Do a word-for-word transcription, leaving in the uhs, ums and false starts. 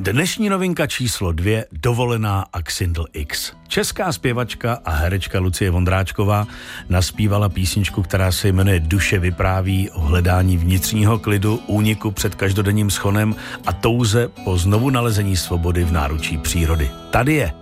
Dnešní novinka číslo dvě, Dovolená a Xindl X. Česká zpěvačka a herečka Lucie Vondráčková naspívala písničku, která se jmenuje Duše vypráví o hledání vnitřního klidu, úniku před každodenním schonem a touze po znovu nalezení svobody v náručí přírody. Tady je.